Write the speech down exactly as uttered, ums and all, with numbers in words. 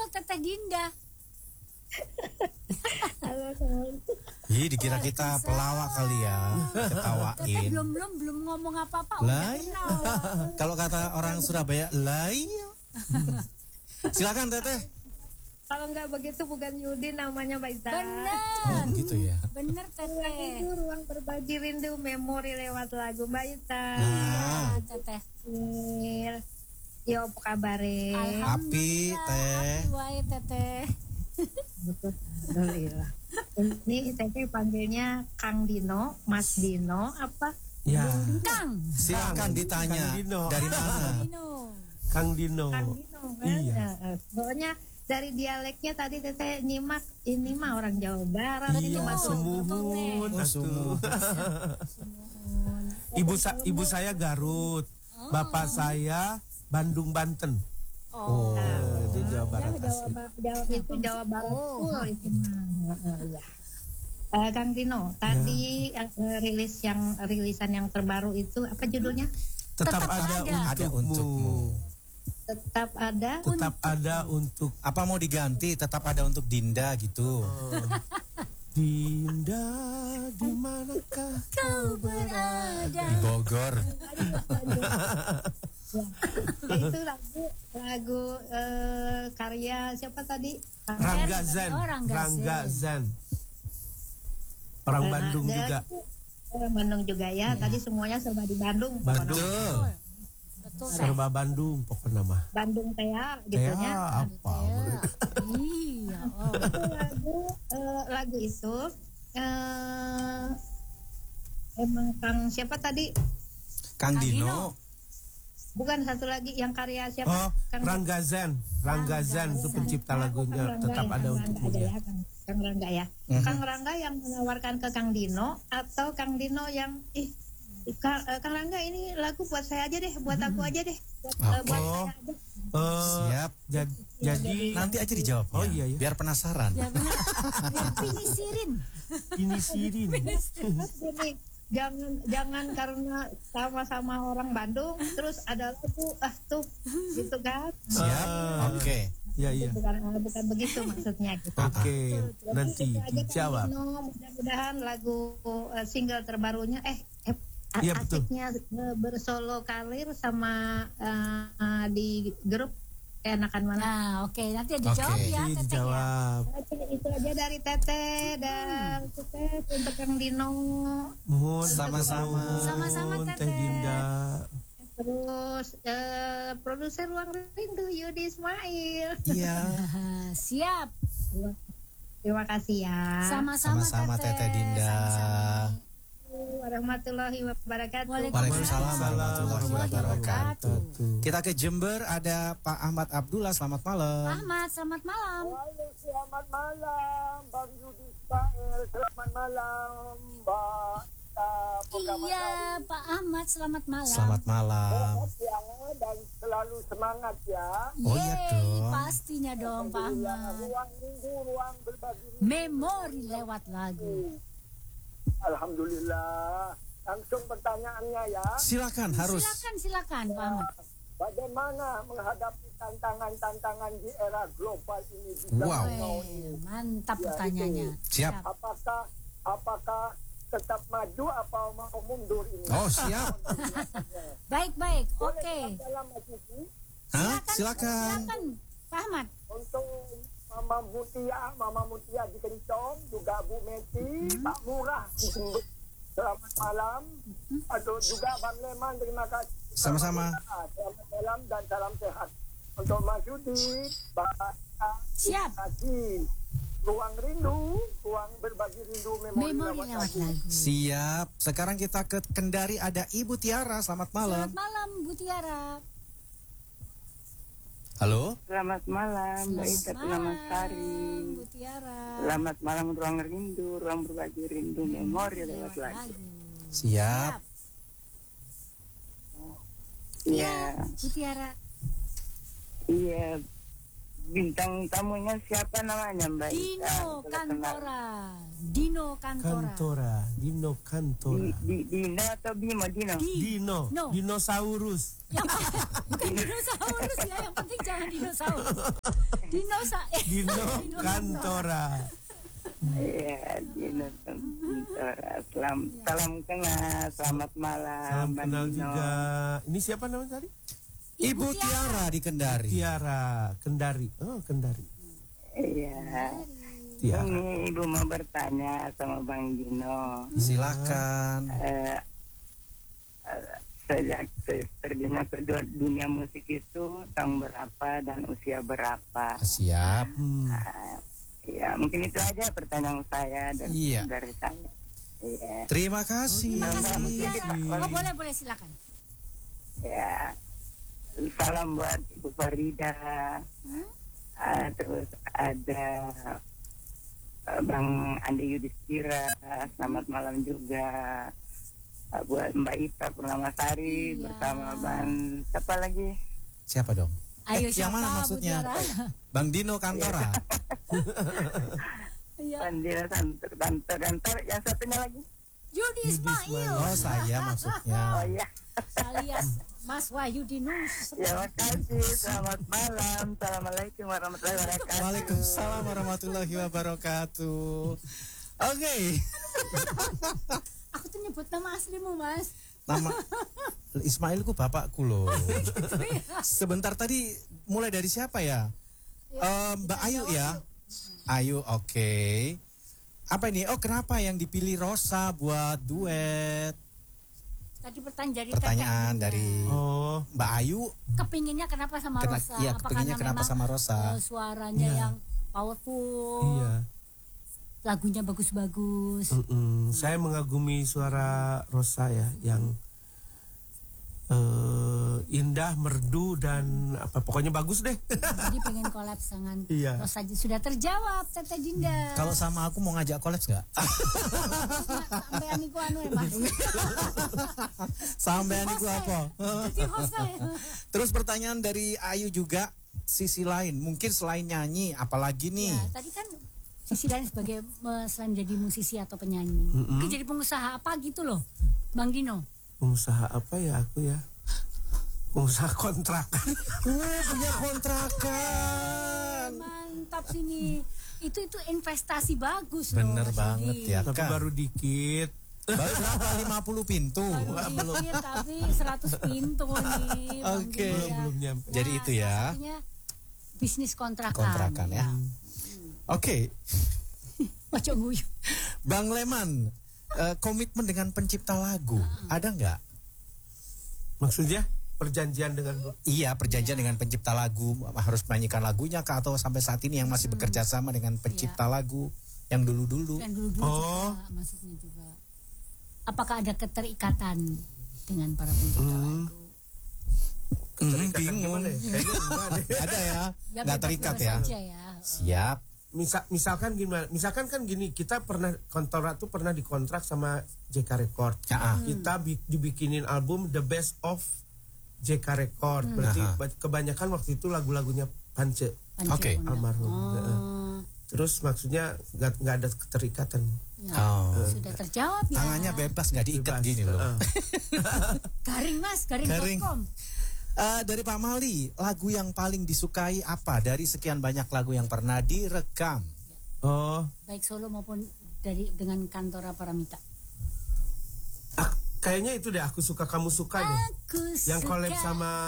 Teteh Dinda. Halo teman. Ih, dikira kita pelawak kali ya, Teteh ketawain. belum belum belum ngomong apa-apa Lah, udah kenal. kalau kata orang Surabaya, lai. Silakan Teteh. Kalau nggak begitu bukan Yudi namanya Mbak Ita. Bener. Oh, gitu ya. Bener Teteh. Itu ruang berbagi rindu memori lewat lagu Mbak Ita. Nah, Ya, Teteh. Mir. Yo apa kabar? Api, Teh. Api wae Teteh. Alhamdulillah. Ini Teteh panggilnya Kang Dino, Mas Dino apa? Ya, Kang. Silakan ditanya Kang Dino. dari mana. Dino. Kang Dino. Kang Dino kan? Iya. Nah, eh, pokoknya dari dialeknya tadi Teteh nyimak ini mah orang Jawa Barat ini Iya, masuk. sumuhun. Oh, sumuhun. Ibu sa ibu saya Garut, bapak saya Bandung Banten. Oh. Eh, di Jawa Barat Jawa, asli. Ba- Jawa itu Jawa Barat Oh. full itu mah. Iya. Eh, Kang Dino, tadi Ya. eh, rilis yang rilisan yang terbaru itu apa judulnya? Tetap, Tetap ada, ada. Ada untukmu. untukmu. Tetap ada. Tetap ada untuk Apa mau diganti? Tetap ada untuk Dinda gitu. Dinda, di manakah Kau berada. Di Bogor. Ya, itu lagu lagu eh, karya siapa tadi? Kang- Rangga Zan? Oh, Rangga Rangga Zan. Zan. Orang Eh, Bandung dan juga. itu, Orang Bandung juga ya. Tadi semuanya serba di Bandung. Bandung. Betul. Betul. Teh. Serba Bandung pokoknya mah. Bandung teh ya, Ya gitunya. apa? Iya. Oh. Itu lagu eh, lagu itu eh emang Kang siapa tadi? Kang Kang Dino. Dino. Bukan satu lagi yang karya siapa? Oh, Kang Rangga Zan. Rangga Zan itu pencipta lagunya. Kang Rangga Tetap ya, ada Kang untuk Rangga dia. ya, Kang, Kang Rangga ya. Mhm. Kang Rangga yang menawarkan ke Kang Dino atau Kang Dino yang ih Kang, eh, Kang Rangga ini lagu buat saya aja deh, buat aku aja deh, buat, eh, buat Oh. saya aja. Eh, Siap. jad- jadi Nanti aja dijawab. Oh, iya, iya. Biar penasaran. Ya benar. Biar pinisirin. ini Sirin. Terus gini, jangan jangan karena sama-sama orang Bandung terus ada lagu ah tuh gitu kan. Siap. Ah. Oke. Ya iya. Bukan bukan begitu maksudnya gitu. Oke, Jadi nanti itu aja, Kang dijawab. Dino. Mudah-mudahan lagu eh, single terbarunya eh, eh a- Iya, betul. asiknya eh, bersolo karir sama eh, eh, di grup enakan mana. Nah, oke, nanti dijawab Oke. ya Ini Teteh ya. dijawab. Oke, itu aja dari Teteh dan sukses untuk Kang Dino. Mohon Sama-sama. mohon, Sama-sama, Teh Teteh. Dinda. Terus eh, produser Ruang Rindu Yudi Ismail. Iya. Ah, siap. Terima kasih ya. Sama-sama, Sama-sama, Teteh Dinda. Sama-sama. Warahmatullahi wabarakatuh. Waalaikumsalam warahmatullahi wabarakatuh. Wabarakatuh. Kita ke Jember, ada Pak Ahmad Abdullah. Selamat malam. Ahmad, selamat malam. Halo, selamat malam Bang Yudi Ismail. Selamat malam Mbak Ita Purnamasari. Iya, Pak Ahmad, selamat malam. Selamat malam. Sehat ya dan selalu semangat ya. Oh, iya Yeay, dong. pastinya dong Pak Alhamdulillah, Ahmad. ruang minggu, ruang berbagi rindu. Memori lewat lagu. Alhamdulillah. Langsung pertanyaannya ya. Silakan, harus. Silakan, silakan Pak Ahmad. Bagaimana menghadapi tantangan-tantangan di era global ini? di Wow. zaman now Weh, ini? mantap Ya, pertanyaannya. Siap. Apakah apakah tetap maju atau mau mundur ini? Oh, siap. Baik, baik. Boleh Oke. dalam Mas Yudi? Hah? Silakan. Silakan, Pak Ahmad. Untuk Mama Mutia, Mama Mutia di Kencong, juga Bu Meti, Pak Murah di Jember. Selamat malam. Atau juga Bang Leman, terima kasih. Sama-sama. Selamat malam dan salam sehat. Untuk Mas Yudi, Pak Siap. Kasih. Ruang rindu, ruang berbagi rindu memori, Memori lewat lewat lagu. lagu. Siap. Sekarang kita ke Kendari, ada Ibu Tiara. Selamat malam. Selamat malam, Bu Tiara. Halo. Selamat malam, Mbak Ita Purnamasari. Bu Tiara. Selamat malam, ruang rindu, ruang berbagi rindu, memori lewat lagu. Siap. Iya, Bu Tiara. iya. Bintang tamunya siapa namanya, Mbak Ita? Dino Kalau kenal. Kantora. Dino Kantora. Kantora, Dino Kantora. Di, di, Dino atau Bimo? Dino? Dino, No. dinosaurus. Yang bukan dinosaurus ya, yang penting jangan dinosaurus. Dino Rosa. Eh, Dino Kantora. Iya, Dino Kantora. Selam, salam kenal, selamat malam. Salam Bang kenal Dino. juga. Ini siapa namanya tadi? Ibu Tiara di Kendari. Tiara Kendari. Oh, Kendari. Iya. Tiara. Ini Ibu mau bertanya sama Bang Dino. Silakan. Eh, eh, sejak terjunnya ke du- dunia musik itu tahun berapa dan usia berapa? Siap. Hmm. Ya mungkin itu aja pertanyaan saya dari, Iya. dari saya. Iya. Terima kasih. Oh, boleh, boleh silakan. Ya. Salam buat Ibu Farida. Ah, terus ada eh, Bang Andi Yudhistira. Selamat malam juga. Ah, buat Mbak Ita Purnamasari Iya. bersama Bang siapa lagi? Siapa dong? Ayo Eh, yang siapa, mana Bu maksudnya? Tiara? Bang Dino Kantora. Iya. Pandira Santer Danter Danter yang satunya lagi. Yudi Ismail. Oh, saya maksudnya. Oh iya. Alias Mas Wahyudinus. Ya makasih. Selamat malam. Assalamualaikum warahmatullahi wabarakatuh. Waalaikumsalam warahmatullahi wabarakatuh. Oke. Aku tuh nyebut nama aslimu, Mas. Nama Ismailku bapakku loh. Sebentar tadi mulai dari siapa ya? Eh, Mbak Ayu ya. Ayu, oke. Apa ini? Oh, kenapa yang dipilih Rosa buat duet? Tadi pertanyaan dari Pertanyaan Teteh. dari Oh, Mbak Ayu. Kepinginnya kenapa sama Kena- Rosa? iya, Apa kepinginnya karena kenapa memang, sama Rosa? eh, suaranya Iya. yang powerful, iya. lagunya bagus-bagus. Mm-mm. Saya mengagumi suara Rosa ya, yang eh, indah, merdu dan apa pokoknya bagus deh. Jadi pengen collab dengan Iya. Rosa. Sudah terjawab, Teteh Dinda. Kalau sama aku mau ngajak kolaps nggak? Sampai aniku anu ya, Mas. Sampean itu apa? Jadi host ya. Terus pertanyaan dari Ayu juga, sisi lain, mungkin selain nyanyi, apalagi nih? Ya, tadi kan sisi lain sebagai eh, selain jadi musisi atau penyanyi, mungkin jadi pengusaha apa gitu loh, Bang Dino. Pengusaha apa ya aku ya? Pengusaha kontrakan. Wah, punya kontrakan. Mantap sini. Itu itu investasi bagus Bener loh. Mas banget Yudi. ya, Tapi Kak. baru dikit. Baru berapa? lima puluh pintu. Baru dikit, tapi seratus pintu nih. Bang Oke. Dinda. Belum belum nyampe. Jadi itu ya. salah satunya bisnis kontrakan. Kontrakan ya. Oke, Ojo nguyu. Bang Leman, eh, komitmen dengan pencipta lagu, ada nggak? Maksudnya perjanjian dengan Iya, perjanjian dengan pencipta lagu, harus menyanyikan lagunya kah, atau sampai saat ini yang masih bekerja sama dengan pencipta lagu yang dulu-dulu? Dan dulu-dulu Oh. juga maksudnya juga. Apakah ada keterikatan dengan para pencipta Hmm. lagu? keterikatan bingung. gimana ya? Kayaknya enggak deh. Ada ya, Ya, nggak bebas- terikat bebas ya? aja ya. Siap. Misal, misalkan gimana? Misalkan kan gini, kita pernah kontrak tuh pernah dikontrak sama J K Record. Ya, ah. Kita bi- dibikinin album The Best of J K Record. Berarti Aha. ba- kebanyakan waktu itu lagu-lagunya Pance. Panca Oke. Undang. Almarhum. Oh, Terus maksudnya nggak nggak ada keterikatan. ya. Oh. Sudah terjawab ya. Tangannya bebas, nggak diikat Bebas. gini loh. Heeh. Garing Mas, garing. Garing. dot com. Eh, dari Pak Mali, lagu yang paling disukai apa dari sekian banyak lagu yang pernah direkam? Oh, Baik solo maupun dari dengan Kantora Paramita. ah, kayaknya itu deh aku suka kamu suka deh. Aku Yang collab suka sama